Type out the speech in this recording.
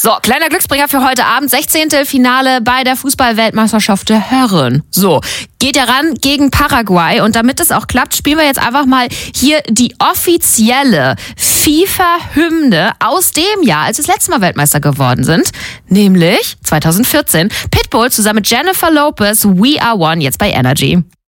So, kleiner Glücksbringer für heute Abend. 16. Finale bei der Fußball-Weltmeisterschaft der Herren. So, geht ja ran gegen Paraguay. Und damit es auch klappt, spielen wir jetzt einfach mal hier die offizielle FIFA-Hymne aus dem Jahr, als wir das letzte Mal Weltmeister geworden sind. Nämlich 2014. Pitbull zusammen mit Jennifer Lopez, We Are One, jetzt bei Energy.